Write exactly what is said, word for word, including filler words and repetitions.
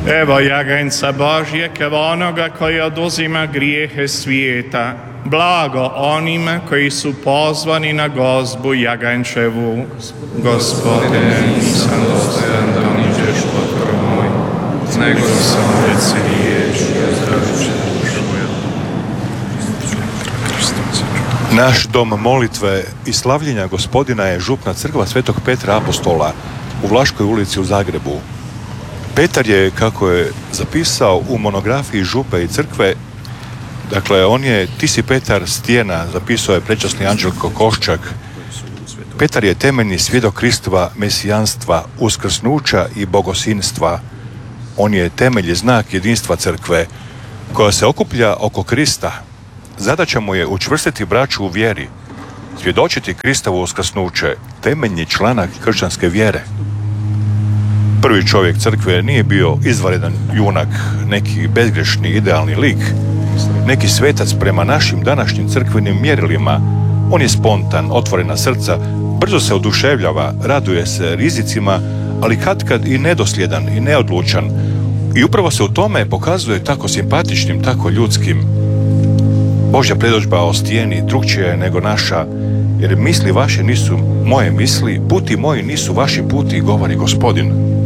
Evo jaganjca Božjeg, evo onoga koji oduzima grijehe svijeta. Blago onima koji su pozvani na gozbu jaganjčevu. Gospodine, nisam dostojan da uniđeš pod krov moj, nego sam reci riječ i ozdravit će dušu moju. Naš dom molitve i slavljenja Gospodina je župna crkva Svetog Petra Apostola u Vlaškoj ulici u Zagrebu. Petar je, kako je zapisao u monografiji župe i crkve, dakle, on je, ti si Petar stijena, zapisao je prečasni Anđelko Koščak. Petar je temeljni svjedok Kristova mesijanstva, uskrsnuća i bogosinstva. On je temelj i znak jedinstva crkve, koja se okuplja oko Krista. Zadaća mu je učvrstiti braću u vjeri, svjedočiti Kristovo uskrsnuće, temeljni članak kršćanske vjere. Prvi čovjek crkve nije bio izvanredan junak, neki bezgrešni idealni lik, neki svetac prema našim današnjim crkvenim mjerilima. On je spontan, otvorena srca, brzo se oduševljava, raduje se rizicima, ali katkad i nedosljedan i neodlučan. I upravo se u tome pokazuje tako simpatičnim, tako ljudskim. Božja predodžba o stijeni drukčija je nego naša, jer misli vaše nisu moje misli, puti moji nisu vaši puti, govori Gospodin.